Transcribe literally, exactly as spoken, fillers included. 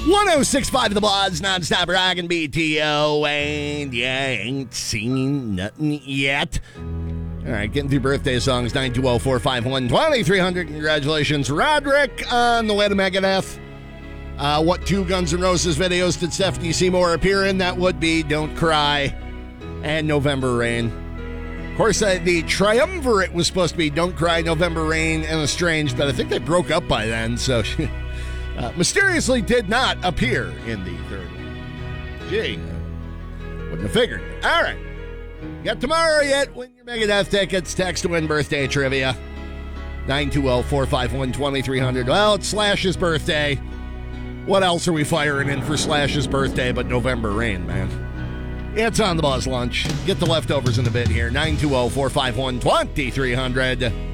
one oh six point five The Buzz, nonstop rockin' B T O, and you ain't seen nothing yet. All right, getting through birthday songs, nine two zero, four five one, two three zero zero. Congratulations, Roderick, on the way to Megadeth. Uh, what two Guns N' Roses videos did Stephanie Seymour appear in? That would be Don't Cry and November Rain. Of course, uh, the triumvirate was supposed to be Don't Cry, November Rain, and Estranged, but I think they broke up by then, so she uh, mysteriously did not appear in the third one. Gee, wouldn't have figured it. All right. Got tomorrow yet? Win your Megadeth tickets. Text to win birthday trivia. nine two zero, four five one, two three zero zero. Well, it's Slash's birthday. What else are we firing in for Slash's birthday but November Rain, man? It's on the Buzz Lunch. Get the leftovers in a bit here. nine two zero, four five one, two three zero zero.